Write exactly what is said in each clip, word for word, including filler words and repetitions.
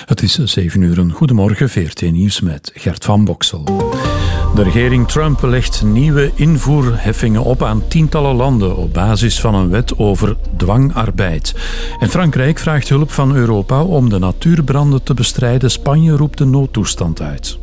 Het is zeven uur. Goedemorgen, V R T Nieuws met Gert van Boksel. De regering Trump legt nieuwe invoerheffingen op aan tientallen landen op basis van een wet over dwangarbeid. En Frankrijk vraagt hulp van Europa om de natuurbranden te bestrijden. Spanje roept de noodtoestand uit.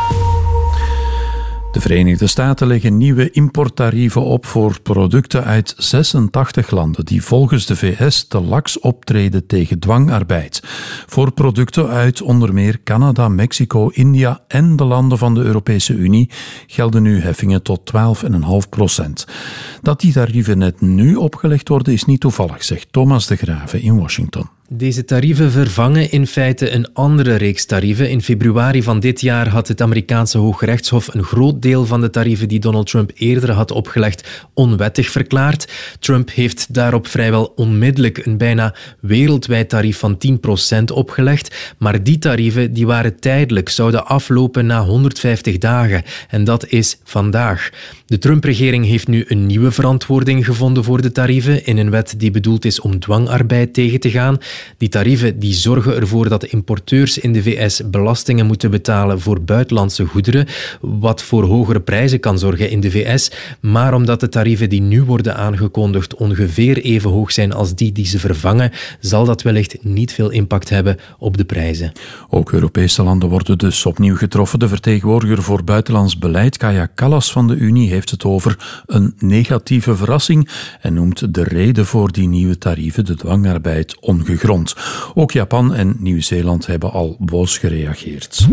De Verenigde Staten leggen nieuwe importtarieven op voor producten uit zesentachtig landen die volgens de V S te laks optreden tegen dwangarbeid. Voor producten uit onder meer Canada, Mexico, India en de landen van de Europese Unie gelden nu heffingen tot twaalf komma vijf procent. Dat die tarieven net nu opgelegd worden is niet toevallig, zegt Thomas de Graeve in Washington. Deze tarieven vervangen in feite een andere reeks tarieven. In februari van dit jaar had het Amerikaanse Hooggerechtshof een groot deel van de tarieven die Donald Trump eerder had opgelegd onwettig verklaard. Trump heeft daarop vrijwel onmiddellijk een bijna wereldwijd tarief van tien procent opgelegd. Maar die tarieven die waren tijdelijk, zouden aflopen na honderdvijftig dagen. En dat is vandaag. De Trump-regering heeft nu een nieuwe verantwoording gevonden voor de tarieven in een wet die bedoeld is om dwangarbeid tegen te gaan. Die tarieven die zorgen ervoor dat de importeurs in de V S belastingen moeten betalen voor buitenlandse goederen, wat voor hogere prijzen kan zorgen in de V S. Maar omdat de tarieven die nu worden aangekondigd ongeveer even hoog zijn als die die ze vervangen, zal dat wellicht niet veel impact hebben op de prijzen. Ook Europese landen worden dus opnieuw getroffen. De vertegenwoordiger voor buitenlands beleid, Kaja Kallas van de Unie, heeft het over een negatieve verrassing en noemt de reden voor die nieuwe tarieven, de dwangarbeid, ongegrond. Ook Japan en Nieuw-Zeeland hebben al boos gereageerd.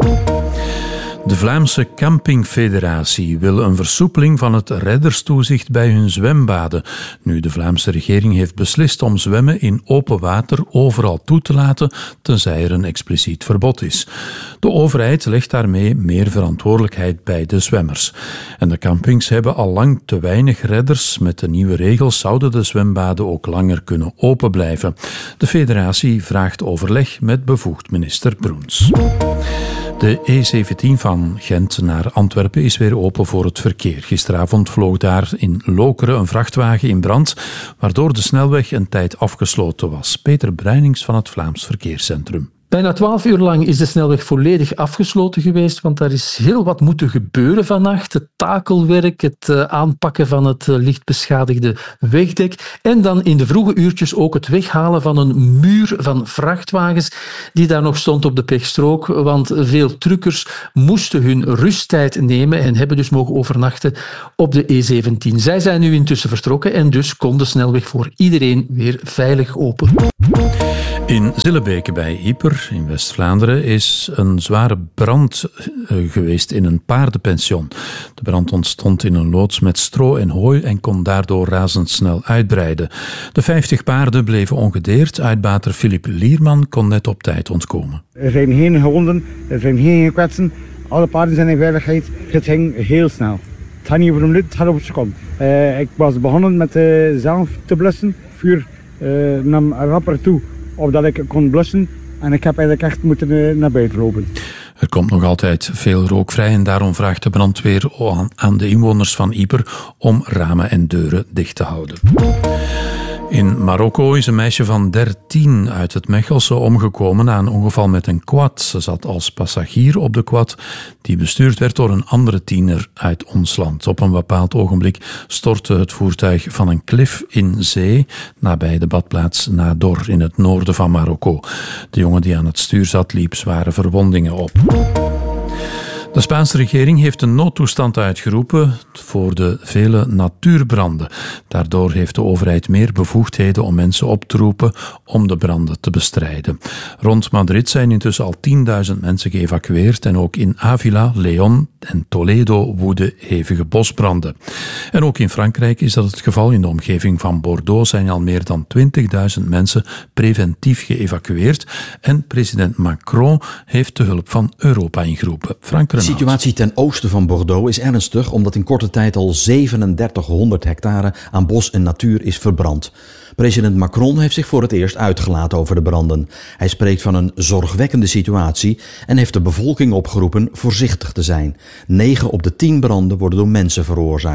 De Vlaamse Campingfederatie wil een versoepeling van het redderstoezicht bij hun zwembaden. Nu de Vlaamse regering heeft beslist om zwemmen in open water overal toe te laten, tenzij er een expliciet verbod is. De overheid legt daarmee meer verantwoordelijkheid bij de zwemmers. En de campings hebben al lang te weinig redders. Met de nieuwe regels zouden de zwembaden ook langer kunnen open blijven. De federatie vraagt overleg met bevoegd minister Broens. De E zeventien van Gent naar Antwerpen is weer open voor het verkeer. Gisteravond vloog daar in Lokeren een vrachtwagen in brand, waardoor de snelweg een tijd afgesloten was. Peter Bruinings van het Vlaams Verkeerscentrum. Bijna twaalf uur lang is de snelweg volledig afgesloten geweest, want daar is heel wat moeten gebeuren vannacht. Het takelwerk, het uh, aanpakken van het uh, licht beschadigde wegdek en dan in de vroege uurtjes ook het weghalen van een muur van vrachtwagens die daar nog stond op de pechstrook, want veel truckers moesten hun rusttijd nemen en hebben dus mogen overnachten op de E zeventien. Zij zijn nu intussen vertrokken en dus kon de snelweg voor iedereen weer veilig open. In Zillebeke bij Ieper in West-Vlaanderen is een zware brand geweest in een paardenpension. De brand ontstond in een loods met stro en hooi en kon daardoor razendsnel uitbreiden. De vijftig paarden bleven ongedeerd. Uitbater Filip Lierman kon net op tijd ontkomen. Er zijn geen gewonden, er zijn geen gekwetsten. Alle paarden zijn in veiligheid. Het ging heel snel. Het gaat niet over een minuut, het gaat over een seconde. Uh, ik was begonnen met uh, zelf te blussen. Vuur uh, nam rapper toe, opdat ik kon blussen. En ik heb eigenlijk echt moeten uh, naar buiten lopen. Er komt nog altijd veel rook vrij en daarom vraagt de brandweer aan de inwoners van Ieper om ramen en deuren dicht te houden. In Marokko is een meisje van dertien uit het Mechelse omgekomen na een ongeval met een quad. Ze zat als passagier op de quad die bestuurd werd door een andere tiener uit ons land. Op een bepaald ogenblik stortte het voertuig van een klif in zee nabij de badplaats Nador in het noorden van Marokko. De jongen die aan het stuur zat liep zware verwondingen op. De Spaanse regering heeft een noodtoestand uitgeroepen voor de vele natuurbranden. Daardoor heeft de overheid meer bevoegdheden om mensen op te roepen om de branden te bestrijden. Rond Madrid zijn intussen al tienduizend mensen geëvacueerd en ook in Ávila, León en Toledo woeden hevige bosbranden. En ook in Frankrijk is dat het geval. In de omgeving van Bordeaux zijn al meer dan twintigduizend mensen preventief geëvacueerd en president Macron heeft de hulp van Europa ingeroepen. Frank De situatie ten oosten van Bordeaux is ernstig omdat in korte tijd al zevenendertighonderd hectare aan bos en natuur is verbrand. President Macron heeft zich voor het eerst uitgelaten over de branden. Hij spreekt van een zorgwekkende situatie en heeft de bevolking opgeroepen voorzichtig te zijn. Negen op de tien branden worden door mensen veroorzaakt.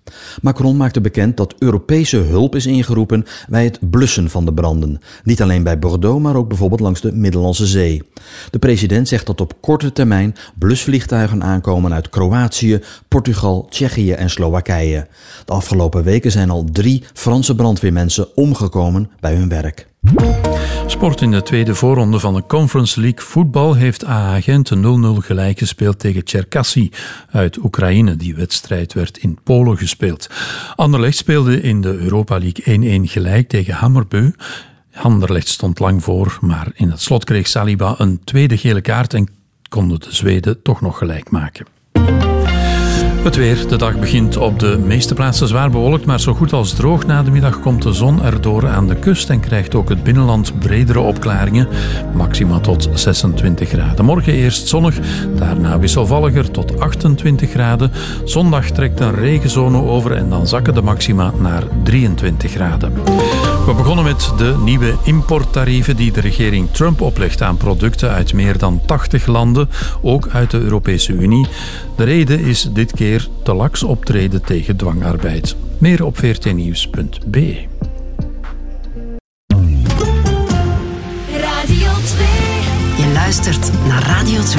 Macron maakte bekend dat Europese hulp is ingeroepen bij het blussen van de branden. Niet alleen bij Bordeaux, maar ook bijvoorbeeld langs de Middellandse Zee. De president zegt dat op korte termijn blusvliegtuigen aankomen uit Kroatië, Portugal, Tsjechië en Slowakije. De afgelopen weken zijn al drie Franse brandweermensen omgekomen bij hun werk. Sport. In de tweede voorronde van de Conference League voetbal heeft A A Gent nul nul gelijk gespeeld tegen Cherkasy uit Oekraïne. Die wedstrijd werd in Polen gespeeld. Anderlecht speelde in de Europa League één één gelijk tegen Hammarby. Anderlecht stond lang voor, maar in het slot kreeg Saliba een tweede gele kaart en konden de Zweden toch nog gelijk maken. Het weer. De dag begint op de meeste plaatsen zwaar bewolkt, maar zo goed als droog. Na de middag komt de zon erdoor aan de kust en krijgt ook het binnenland bredere opklaringen. Maxima tot zesentwintig graden. Morgen eerst zonnig, daarna wisselvalliger tot achtentwintig graden. Zondag trekt een regenzone over en dan zakken de maxima naar drieëntwintig graden. We begonnen met de nieuwe importtarieven die de regering Trump oplegt aan producten uit meer dan tachtig landen, ook uit de Europese Unie. De reden is dit keer te laks optreden tegen dwangarbeid. Meer op v r t nieuws punt b e. Radio twee. Je luistert naar Radio twee.